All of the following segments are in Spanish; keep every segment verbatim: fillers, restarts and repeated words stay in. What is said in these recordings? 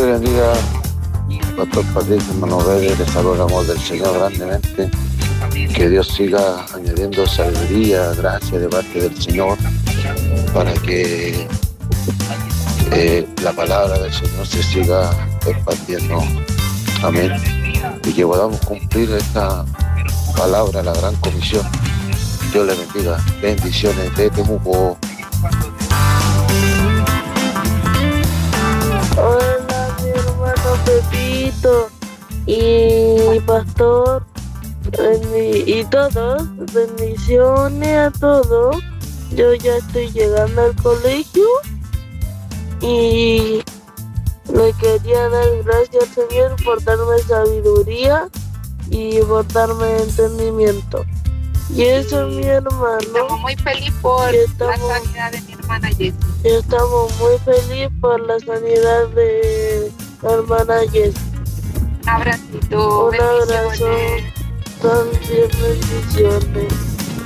le bendiga, Pastor Patricio, hermano Reyes, les saludo el amor del Señor grandemente. Que Dios siga añadiendo sabiduría, gracia de parte del Señor, para que eh, la palabra del Señor se siga expandiendo. Amén. Y que podamos cumplir esta palabra, la gran comisión. Dios les bendiga. Bendiciones de Temuco. Hola, mi hermano Pepito y Pastor y todos, bendiciones a todos. Yo ya estoy llegando al colegio y le quería dar gracias al Señor por darme sabiduría y por darme entendimiento. Y eso es mi hermano. Estamos muy felices por estamos, la sanidad de mi hermana Jessie. Estamos muy felices por la sanidad de la hermana Jessie. Un abracito. Un abrazo. También bendiciones.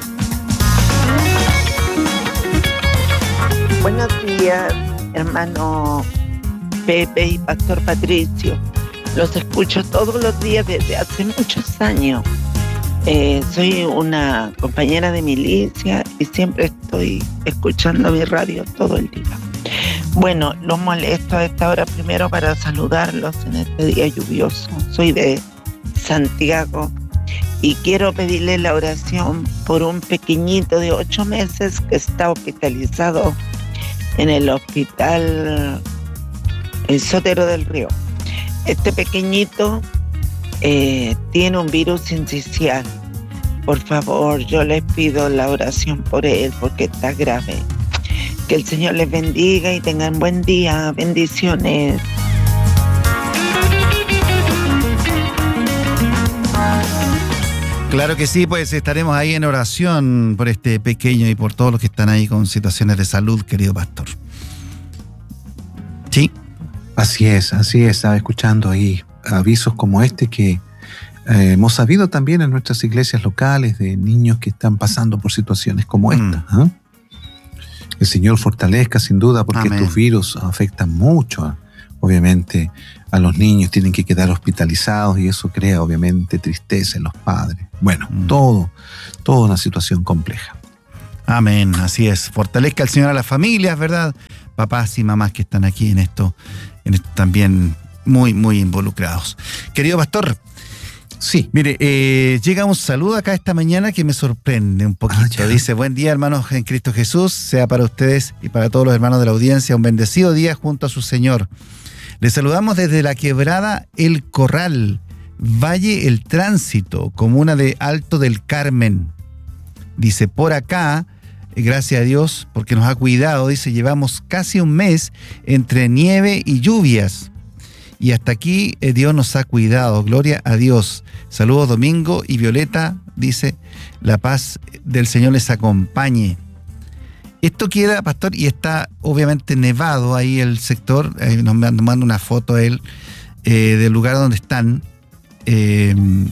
Buenos días, hermano Pepe y Pastor Patricio. Los escucho todos los días desde hace muchos años. Eh, soy una compañera de milicia y siempre estoy escuchando mi radio todo el día. Bueno, los molesto a esta hora primero para saludarlos en este día lluvioso. Soy de Santiago y quiero pedirle la oración por un pequeñito de ocho meses que está hospitalizado en el hospital el Sotero del Río. Este pequeñito eh, tiene un virus sincicial. Por favor, yo les pido la oración por él porque está grave. Que el Señor les bendiga y tengan buen día. Bendiciones. Claro que sí, pues estaremos ahí en oración por este pequeño y por todos los que están ahí con situaciones de salud, querido pastor. ¿Sí? Así es, así es. Estaba escuchando ahí avisos como este que eh, hemos sabido también en nuestras iglesias locales de niños que están pasando por situaciones como esta. Mm. ¿eh? El Señor fortalezca sin duda porque Amén. Estos virus afectan mucho, obviamente, a los niños, tienen que quedar hospitalizados y eso crea obviamente tristeza en los padres. Bueno, mm. todo, toda una situación compleja. Amén, así es. Fortalezca el Señor a las familias, ¿verdad? Papás y mamás que están aquí en esto, en esto también muy, muy involucrados. Querido pastor, sí. Mire, eh, llega un saludo acá esta mañana que me sorprende un poquito. Ah, dice, buen día hermanos en Cristo Jesús, sea para ustedes y para todos los hermanos de la audiencia un bendecido día junto a su Señor. Les saludamos desde la quebrada El Corral, Valle El Tránsito, comuna de Alto del Carmen. Dice, por acá, gracias a Dios, porque nos ha cuidado, dice, llevamos casi un mes entre nieve y lluvias. Y hasta aquí eh, Dios nos ha cuidado, gloria a Dios. Saludos Domingo y Violeta, dice, la paz del Señor les acompañe. Esto queda, pastor, y está obviamente nevado ahí el sector, eh, nos manda una foto a él eh, del lugar donde están. Eh,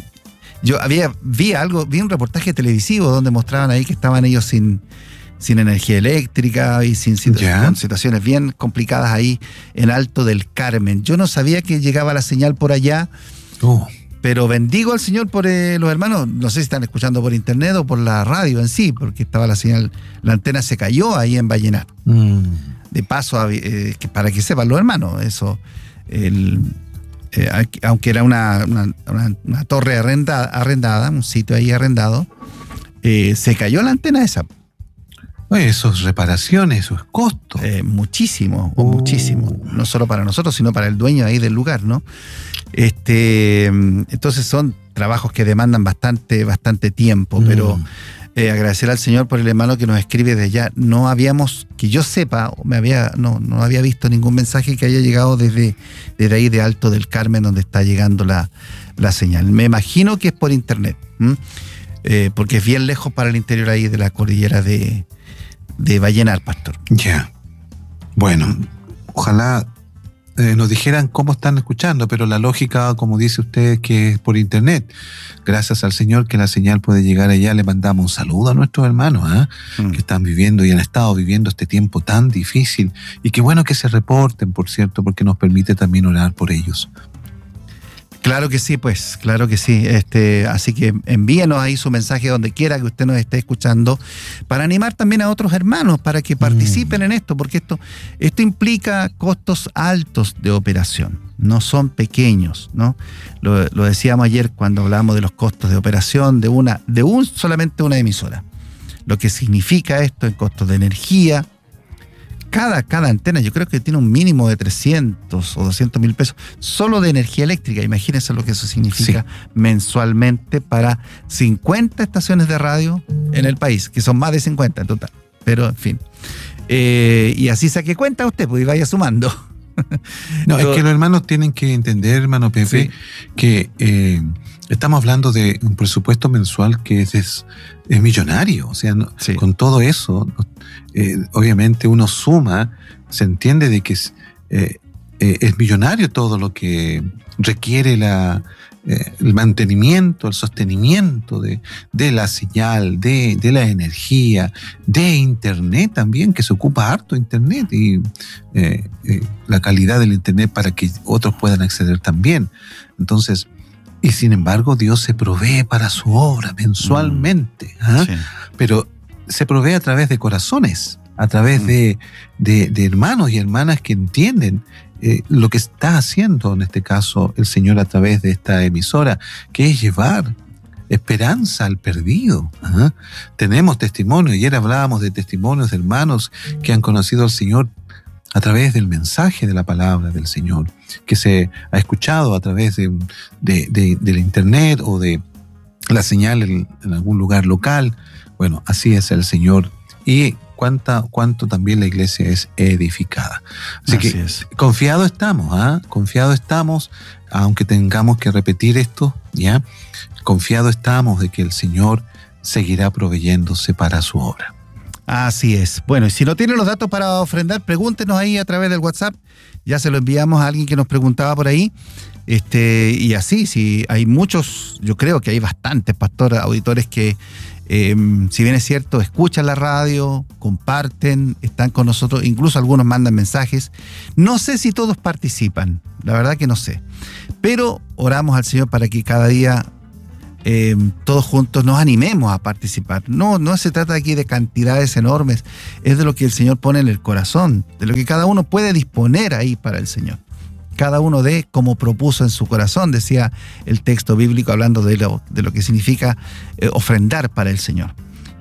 yo había, vi algo, vi un reportaje televisivo donde mostraban ahí que estaban ellos sin, sin energía eléctrica y sin situ- con situaciones bien complicadas ahí en Alto del Carmen. Yo no sabía que llegaba la señal por allá. Oh. Pero bendigo al Señor por eh, los hermanos, no sé si están escuchando por internet o por la radio en sí, porque estaba la señal, la antena se cayó ahí en Vallenar. Mm. De paso, eh, que para que sepan los hermanos, eso, el, eh, aunque era una, una, una, una torre arrendada, arrendada, un sitio ahí arrendado, eh, se cayó la antena esa. Oye, eso es reparaciones, eso es costo. Eh, muchísimo, oh. muchísimo. No solo para nosotros, sino para el dueño ahí del lugar, ¿no? Este, entonces son trabajos que demandan bastante, bastante tiempo, mm. pero eh, agradecer al Señor por el hermano que nos escribe desde allá. No habíamos, que yo sepa, me había, no, no había visto ningún mensaje que haya llegado desde, desde ahí de Alto del Carmen, donde está llegando la, la señal. Me imagino que es por internet, eh, porque es bien lejos para el interior ahí de la cordillera de, de Vallenar, pastor. Ya. Yeah. Bueno, ojalá eh, nos dijeran cómo están escuchando, pero la lógica, como dice usted, que es por internet. Gracias al Señor que la señal puede llegar allá. Le mandamos un saludo a nuestros hermanos ¿eh? mm. que están viviendo y han estado viviendo este tiempo tan difícil. Y qué bueno que se reporten, por cierto, porque nos permite también orar por ellos. Claro que sí, pues, claro que sí. Este, así que envíenos ahí su mensaje donde quiera que usted nos esté escuchando, para animar también a otros hermanos para que participen mm. en esto, porque esto, esto implica costos altos de operación, no son pequeños, ¿no? Lo, lo decíamos ayer cuando hablábamos de los costos de operación de una, de un solamente una emisora. Lo que significa esto en costos de energía. Cada, cada antena yo creo que tiene un mínimo de trescientos o doscientos mil pesos solo de energía eléctrica. Imagínense lo que eso significa sí. mensualmente para cincuenta estaciones de radio en el país, que son más de cincuenta en total. Pero en fin. Eh, y así saque cuenta usted, pues, y vaya sumando. No, es que los hermanos tienen que entender, hermano Pepe, sí. que eh, estamos hablando de un presupuesto mensual que es, es, es millonario. O sea, no, sí. con todo eso, eh, obviamente uno suma, se entiende de que es, eh, eh, es millonario todo lo que requiere la, eh, el mantenimiento, el sostenimiento de, de la señal, de, de la energía, de internet también, que se ocupa harto internet y eh, eh, la calidad del internet para que otros puedan acceder también. Entonces, y sin embargo Dios se provee para su obra mensualmente, ¿eh? Sí. Pero se provee a través de corazones, a través mm. de, de, de hermanos y hermanas que entienden eh, lo que está haciendo en este caso el Señor a través de esta emisora, que es llevar esperanza al perdido. ¿eh? Tenemos testimonios, ayer hablábamos de testimonios de hermanos que han conocido al Señor a través del mensaje de la palabra del Señor, que se ha escuchado a través de, de, de, de la internet o de la señal en, en algún lugar local. Bueno, así es el Señor. Y cuánta, cuánto también la iglesia es edificada. Así, así que es. Confiado estamos, ¿ah? ¿eh? Confiado estamos, aunque tengamos que repetir esto, ¿ya? Confiado estamos de que el Señor seguirá proveyéndose para su obra. Así es. Bueno, y si no tienen los datos para ofrendar, pregúntenos ahí a través del WhatsApp. Ya se lo enviamos a alguien que nos preguntaba por ahí. Este, y así, si hay muchos, yo creo que hay bastantes pastores, auditores que, eh, si bien es cierto, escuchan la radio, comparten, están con nosotros, incluso algunos mandan mensajes. No sé si todos participan, la verdad que no sé. Pero oramos al Señor para que cada día Eh, todos juntos nos animemos a participar. No, no se trata aquí de cantidades enormes, es de lo que el Señor pone en el corazón, de lo que cada uno puede disponer ahí para el Señor. Cada uno dé como propuso en su corazón, decía el texto bíblico hablando de lo, de lo que significa eh, ofrendar para el Señor.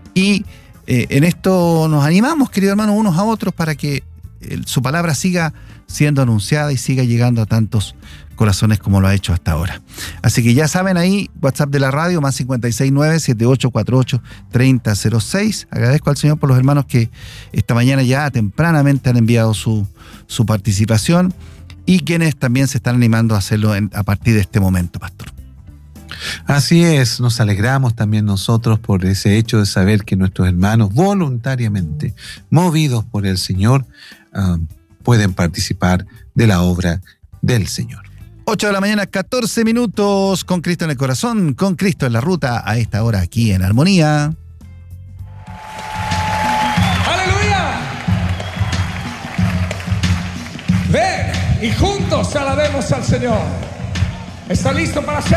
Y eh, en esto nos animamos, queridos hermanos, unos a otros para que eh, su palabra siga siendo anunciada y siga llegando a tantos corazones como lo ha hecho hasta ahora. Así que ya saben ahí, WhatsApp de la radio, más cincuenta y seis nueve, setenta y ocho cuarenta y ocho, treinta cero seis. Agradezco al Señor por los hermanos que esta mañana ya tempranamente han enviado su, su participación y quienes también se están animando a hacerlo en, a partir de este momento, pastor. Así es, nos alegramos también nosotros por ese hecho de saber que nuestros hermanos voluntariamente, movidos por el Señor, uh, pueden participar de la obra del Señor. ocho de la mañana, catorce minutos, con Cristo en el corazón, con Cristo en la ruta, a esta hora aquí en Armonía. ¡Aleluya! Ven y juntos alabemos al Señor. ¿Está listo para hacer?